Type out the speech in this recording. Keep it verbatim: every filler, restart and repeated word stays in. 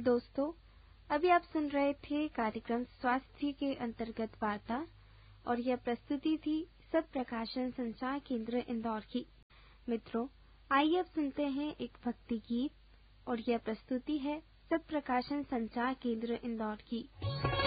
दोस्तों, अभी आप सुन रहे थे कार्यक्रम स्वास्थ्य के अंतर्गत वार्ता और यह प्रस्तुति थी सत प्रकाशन संचार केंद्र इंदौर की। मित्रों, आइए अब सुनते हैं एक भक्ति गीत और यह प्रस्तुति है सत प्रकाशन संचार केंद्र इंदौर की।